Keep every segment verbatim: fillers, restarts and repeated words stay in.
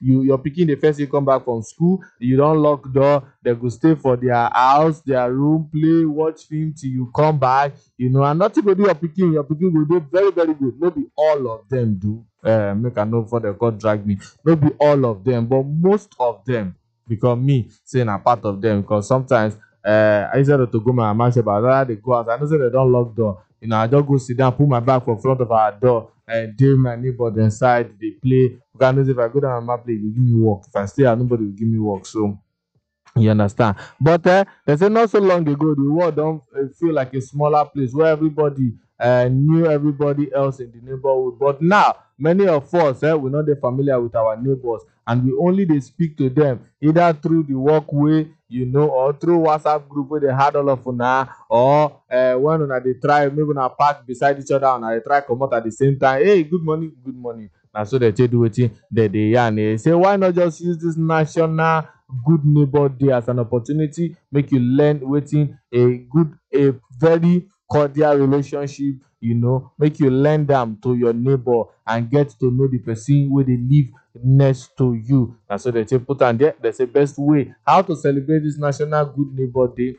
you your pikin dey first day come back from school, you don lock door, they go stay for their house, their room, play, watch film till you come back, you know, and nothing go do your pikin. Your pikin go dey very very good. No be all of them do. Uh, make I know before they come drag me. No be all of them, but most of them. Because me saying a part of them, because sometimes uh I instead of to go my mama say, but rather they go out. I know say they don't lock door. You know, I just go sit down, put my back for front of our door, and dey my neighbor inside. They play. Because I know if I go down my place, you give me work. If I stay out, nobody will give me work. So you understand? But uh, they say not so long ago, the world don't uh, feel like a smaller place where everybody uh, knew everybody else in the neighborhood. But now, many of us, eh, we're not that familiar with our neighbors, and we only they speak to them either through the walkway, you know, or through WhatsApp group where they had all of una, or uh, when una they try, maybe una park beside each other and they try come out at the same time. Hey, good morning, good morning. And so they tell you what they they yarn. They say, why not just use this national good neighbor day as an opportunity, make you learn wetin a good, a very cordial relationship, you know, make you learn them to your neighbor and get to know the person where they live next to you. And so they say put on there, that's the best way how to celebrate this national good neighbor day.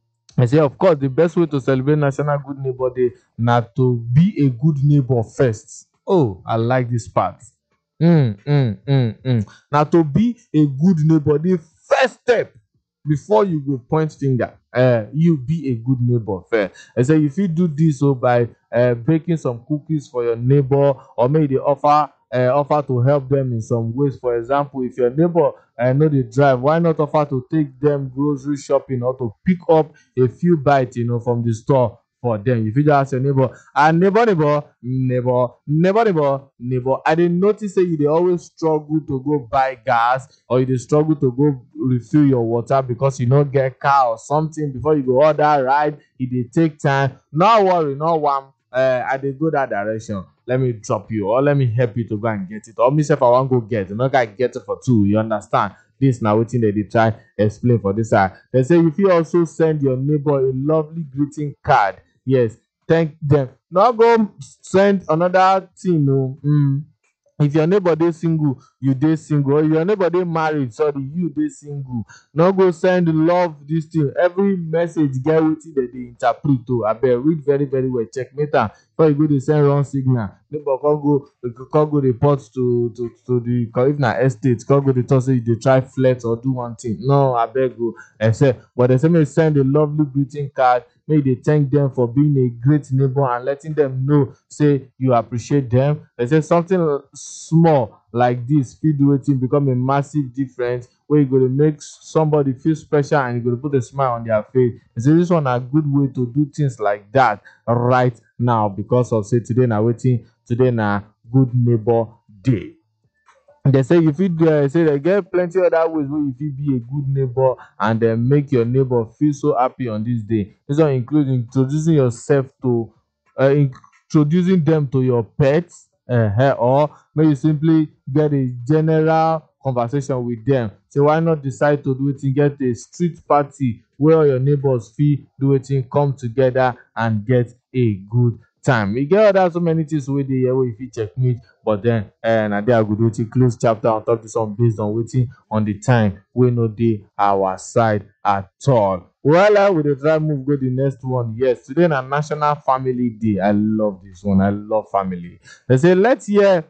I say, of course, the best way to celebrate National Good Neighbor Day na to be a good neighbor first. Oh, I like this part. Mm, mm, mm, mm. Now, to be a good neighbor, the first step before you go point finger, uh, you be a good neighbor first. I say, if you do this so by uh, baking some cookies for your neighbor, or maybe they offer uh, offer to help them in some ways. For example, if your neighbor uh, know the drive, why not offer to take them grocery shopping or to pick up a few bites, you know, from the store for them. If you just ask your neighbor, and neighbor, neighbor, neighbor, neighbor, neighbor, neighbor, I didn't notice that you they always struggle to go buy gas, or you they struggle to go refill your water because you don't get car or something before you go order ride. It they take time. No worry, no one. Uh, I did go that direction. Let me drop you, or let me help you to go and get it. Or me if I want go get it, not gonna get it for two. You understand? This now wetin they dey try explain for this side. They say if you also send your neighbor a lovely greeting card, yes, thank them. Now go send another thing. No, mm. If your neighbor dey single, you dey single. Or if your neighbor dey married, sorry, you dey single. No go send love this thing. Every message get wetin dem dey interpret to. Abeg read very very well. Checkmate am before you go dey send wrong signal. Neighbor come go come go report to to to the if na estate. Come go dey talk say you dey try flirt or do one thing. No, abeg go except. But they say make you send a lovely greeting card. Make they thank them for being a great neighbor and letting them know say you appreciate them. They say something small like this fit do wetin become a massive difference where you go to make somebody feel special and you go to put a smile on their face. They say this one a good way to do things like that right now because of say today na wetin today na good neighbor day. They say you fit uh, say they get plenty other ways where you fit be a good neighbor and then make your neighbor feel so happy on this day. This one includes introducing yourself to uh, introducing them to your pets, uh, or maybe simply get a general conversation with them. So why not decide to do it and get a street party where all your neighbors feel do it and come together and get a good time. We get other so many things where they where if you check me, but then and uh, there I go do it close chapter on top of this one based on waiting on the time we know the our side at all. Well, I will try move go the next one. Yes, today na National Family Day. I love this one. I love family. They say let's hear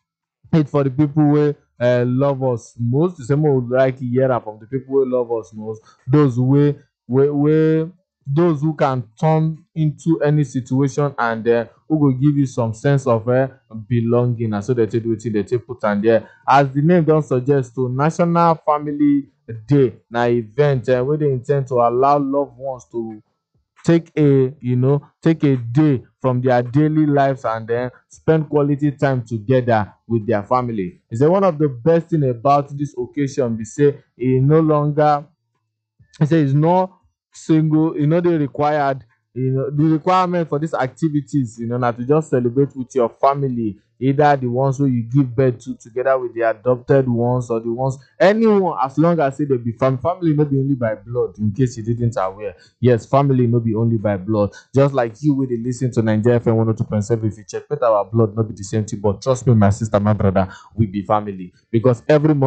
it for the people who uh, love us most. The same way we would like to hear it from the people who love us most. Those who we we those who can turn into any situation and uh, who will give you some sense of uh, belonging. And so they take wetin they take put on there. As the name don't suggest, to National Family Day, na event uh, where they intend to allow loved ones to take a you know take a day from their daily lives and then spend quality time together with their family. Is that one of the best thing about this occasion? Be say it no longer. I say it's not single. You know they required. You know the requirement for these activities. You know not to just celebrate with your family. Either the ones who you give birth to together with the adopted ones or the ones anyone as long as say they be family. Family not be only by blood, in case you didn't aware. Yes, family not be only by blood. Just like you when they listen to Nigeria F M one oh two point seven, if you check with our blood not be the same thing. But trust me, my sister, my brother, we be family. Because every